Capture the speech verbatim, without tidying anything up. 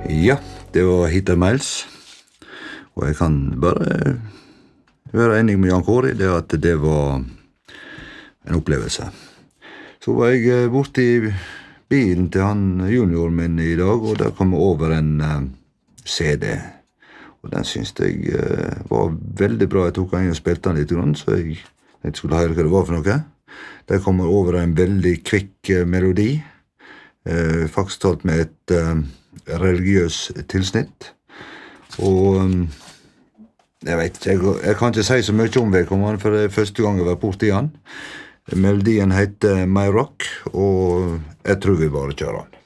Ja, det var Heather Miles, og jeg kan bare være enig med Jan Kåre i det at det var en opplevelse. Så var jeg borte i bilen til han junioren min i dag, og der kom jeg over en uh, C D. Og den synes jeg uh, var veldig bra. Jeg tok den inn og spilte den litt grunn, så jeg, jeg skulle høre hva det var for noe. Der kom jeg over en veldig kvikk uh, melodi, uh, faktisk talt med et uh, religiøs tilsnitt. Og um, jeg vet ikke, jeg, jeg kan ikke si så mye om vedkommende, for det er første gang jeg var borte i han. Melodien heter My Rock, og jeg tror vi bare kjører den.